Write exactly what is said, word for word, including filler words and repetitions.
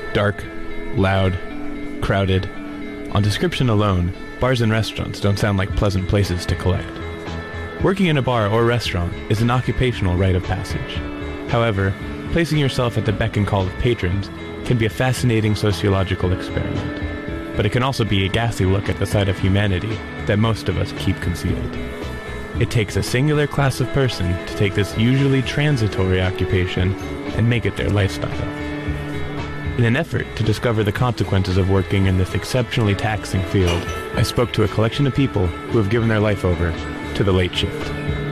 Dark, loud, crowded. On description alone, bars and restaurants don't sound like pleasant places to collect. Working in a bar or restaurant is an occupational rite of passage. However, placing yourself at the beck and call of patrons can be a fascinating sociological experiment, but it can also be a ghastly look at the side of humanity that most of us keep concealed. It takes a singular class of person to take this usually transitory occupation and make it their lifestyle. In an effort to discover the consequences of working in this exceptionally taxing field, I spoke to a collection of people who have given their life over to the late shift.